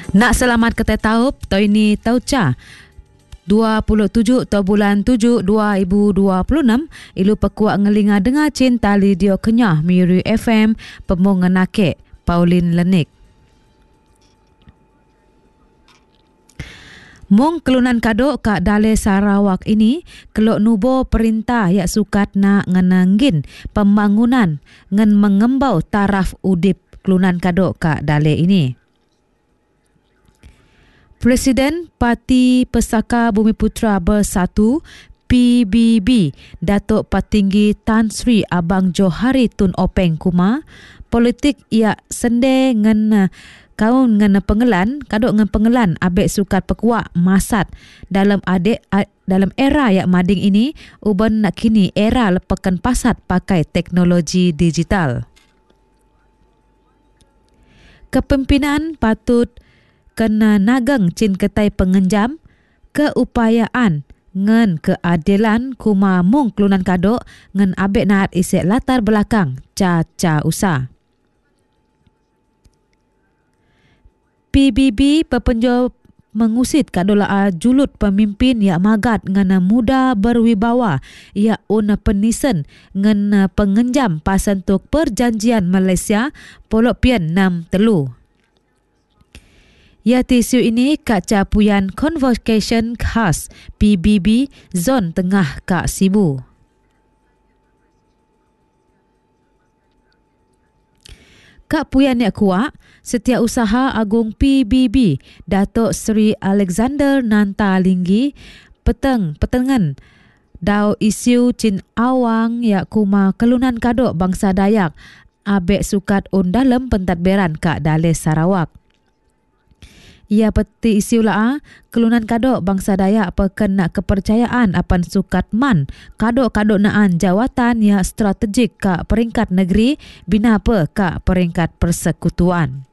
Nak selamat kata taup, to ini tauca. 27 to bulan 7 2026 ilu pekuak ngelinga dengar cinta lidio kenyah Miri FM pemung ngenake Pauline Lenik. Mung kelunan kadok kak Dale Sarawak ini kelok nubo perintah yak sukat nak ngenanggin pembangunan ngen mengembau taraf udip kelunan kadok kak Dale ini. Presiden Parti Pesaka Bumiputra Bersatu PBB Datuk Patinggi Tan Sri Abang Johari Tun Openg Kumar politik ia sende ngan kaun ngan pengelan kadok ngan pengelan abek sukat pekuak masat dalam era yak mading ini uban nak kini era lepakan pasat pakai teknologi digital. Kepimpinan patut kena nagang cin ketai pengenjam keupayaan ngen keadilan kuma mung kelunan kadok ngen abek naat isek latar belakang ca usah. PBB pepenjo mengusit kadola julut pemimpin yak magat ngana muda berwibawa yak una penisen ngana pengenjam pasantuk perjanjian Malaysia polok pian 63. Ya tisu ini kak capuyan convocation khas PBB zon tengah kak Sibu. Kak puyan yak kuak, Setiausaha Agung PBB Datuk Seri Alexander Nanta Linggi petengan dau isu cin awang yak kuma kelunan kadok bangsa Dayak abek sukat undalem pentadbiran kak Dale Sarawak. Ia peti isu kelunan kadok bangsa Dayak pekan nak kepercayaan apan sukat man kadok-kadok naan jawatan yang strategik kak peringkat negeri bina apa kak peringkat persekutuan.